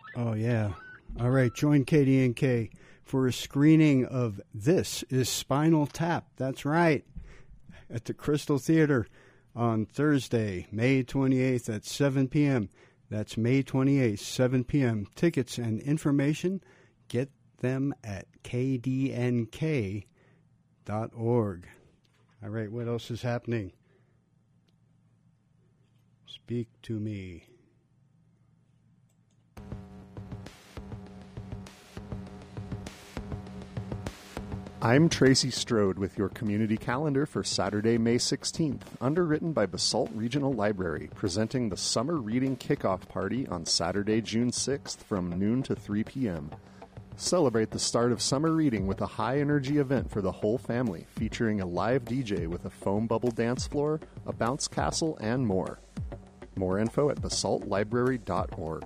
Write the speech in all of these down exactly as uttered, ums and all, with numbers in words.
Oh, yeah. All right, join K D N K for a screening of This is Spinal Tap. That's right, at the Crystal Theater on Thursday, May twenty-eighth at seven p.m. That's May twenty-eighth, seven p.m. Tickets and information, get them at k d n k dot org. All right, what else is happening? Speak to me. I'm Tracy Strode with your community calendar for Saturday, May sixteenth, underwritten by Basalt Regional Library, presenting the Summer Reading Kickoff Party on Saturday, June sixth from noon to three p.m. Celebrate the start of summer reading with a high-energy event for the whole family, featuring a live D J with a foam bubble dance floor, a bounce castle, and more. More info at basalt library dot org.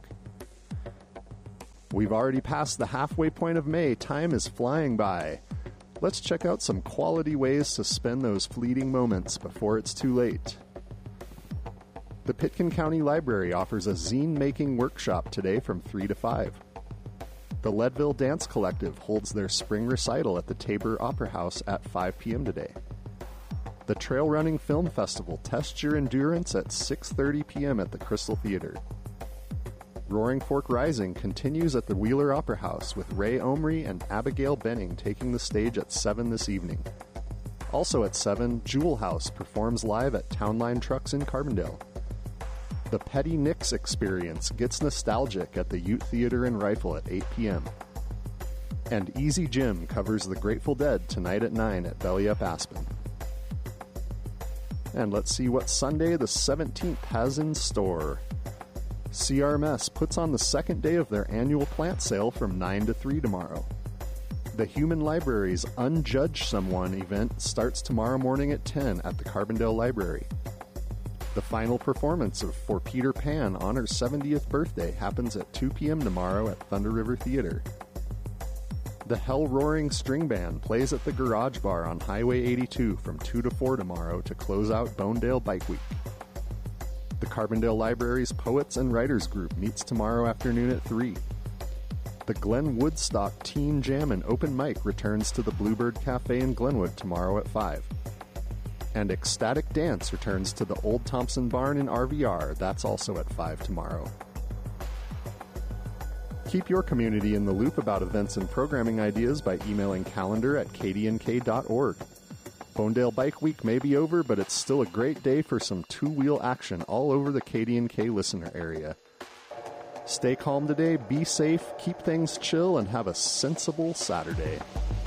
We've already passed the halfway point of May. Time is flying by. Let's check out some quality ways to spend those fleeting moments before it's too late. The Pitkin County Library offers a zine-making workshop today from three to five. The Leadville Dance Collective holds their spring recital at the Tabor Opera House at five p.m. today. The Trail Running Film Festival tests your endurance at six thirty p.m. at the Crystal Theater. Roaring Fork Rising continues at the Wheeler Opera House with Ray Omri and Abigail Benning taking the stage at seven this evening. Also at seven, Jewel House performs live at Townline Trucks in Carbondale. The Petty Nicks Experience gets nostalgic at the Ute Theater and Rifle at eight p.m. And Easy Gym covers the Grateful Dead tonight at nine at Belly Up Aspen. And let's see what Sunday the seventeenth has in store. C R M S puts on the second day of their annual plant sale from nine to three tomorrow. The Human Library's Unjudge Someone event starts tomorrow morning at ten at the Carbondale Library. The final performance of For Peter Pan on her seventieth birthday happens at two p.m. tomorrow at Thunder River Theater. The Hell Roaring String Band plays at the Garage Bar on Highway eighty-two from two to four tomorrow to close out Bonedale Bike Week. The Carbondale Library's Poets and Writers Group meets tomorrow afternoon at three. The Glen Woodstock Teen Jam and Open Mic returns to the Bluebird Cafe in Glenwood tomorrow at five. And Ecstatic Dance returns to the Old Thompson Barn in R V R. That's also at five tomorrow. Keep your community in the loop about events and programming ideas by emailing calendar at k d n k dot org. Bonedale Bike Week may be over, but it's still a great day for some two-wheel action all over the K D N K listener area. Stay calm today, be safe, keep things chill, and have a sensible Saturday.